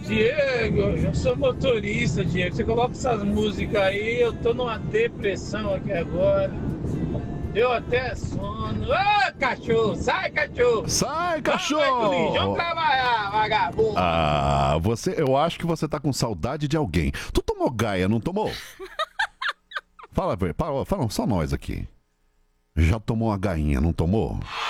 Diego, eu sou motorista, Diego. Você coloca essas músicas aí, eu tô numa depressão aqui agora. Deu até sono. Ah, cachorro, sai, cachorro! Sai, Vamos, Hercules, vamos cachorro! trabalhar, vagabundo! Ah, eu acho que você tá com saudade de alguém. Tu tomou gaia, não tomou? Fala só nós aqui. Já tomou uma gainha, não tomou?